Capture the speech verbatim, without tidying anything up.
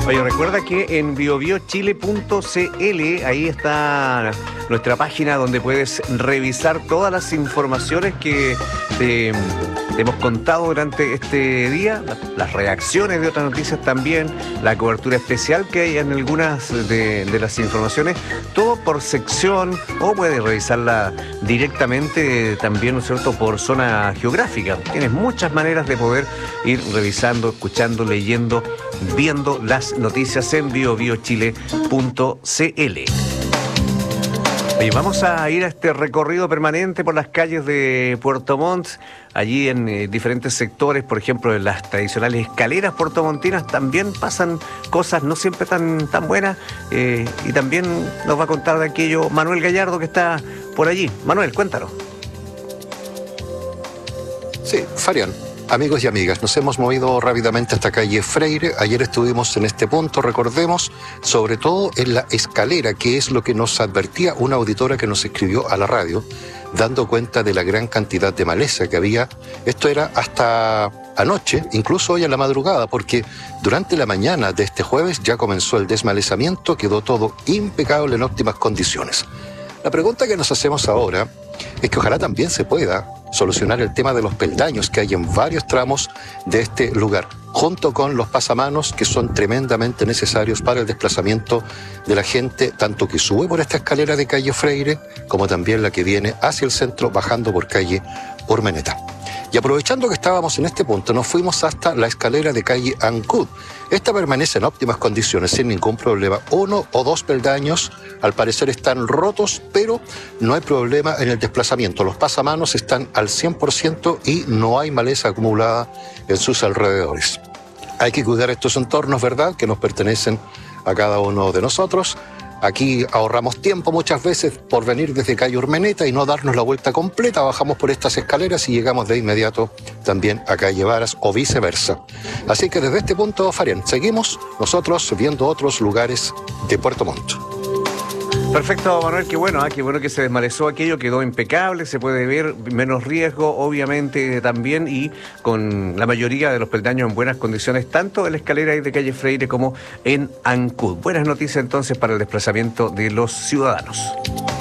Oye, recuerda que en bio bio chile punto c l, ahí está nuestra página donde puedes revisar todas las informaciones que te, te hemos contado durante este día, las, las reacciones de otras noticias también, la cobertura especial que hay en algunas de, de las informaciones, todo por sección, o puedes revisarla directamente también, ¿no es cierto?, por zona geográfica. Tienes muchas maneras de poder ir revisando, escuchando, leyendo, viendo las noticias en bio bio chile punto c l. Oye, vamos a ir a este recorrido permanente por las calles de Puerto Montt. Allí en eh, diferentes sectores, por ejemplo, en las tradicionales escaleras puertomontinas, también pasan cosas no siempre tan, tan buenas. Eh, y también nos va a contar de aquello Manuel Gallardo, que está por allí. Manuel, cuéntanos. Sí, Farian. Amigos y amigas, nos hemos movido rápidamente hasta calle Freire. Ayer estuvimos en este punto, recordemos, sobre todo en la escalera, que es lo que nos advertía una auditora que nos escribió a la radio, dando cuenta de la gran cantidad de maleza que había. Esto era hasta anoche, incluso hoy en la madrugada, porque durante la mañana de este jueves ya comenzó el desmalezamiento, quedó todo impecable en óptimas condiciones. La pregunta que nos hacemos ahora es que ojalá también se pueda solucionar el tema de los peldaños que hay en varios tramos de este lugar, junto con los pasamanos que son tremendamente necesarios para el desplazamiento de la gente, tanto que sube por esta escalera de calle Freire, como también la que viene hacia el centro, bajando por calle Urmeneta. Y aprovechando que estábamos en este punto, nos fuimos hasta la escalera de calle Ancud. Esta permanece en óptimas condiciones, sin ningún problema. Uno o dos peldaños, al parecer, están rotos, pero no hay problema en el desplazamiento. Los pasamanos están al cien por ciento y no hay maleza acumulada en sus alrededores. Hay que cuidar estos entornos, ¿verdad?, que nos pertenecen a cada uno de nosotros. Aquí ahorramos tiempo muchas veces por venir desde calle Urmeneta y no darnos la vuelta completa. Bajamos por estas escaleras y llegamos de inmediato también a calle Varas o viceversa. Así que desde este punto, Farian, seguimos nosotros viendo otros lugares de Puerto Montt. Perfecto, Manuel, qué bueno, ¿eh? Qué bueno que se desmalezó aquello, quedó impecable, se puede ver, menos riesgo, obviamente, también, y con la mayoría de los peldaños en buenas condiciones, tanto en la escalera de calle Freire como en Ancud. Buenas noticias entonces para el desplazamiento de los ciudadanos.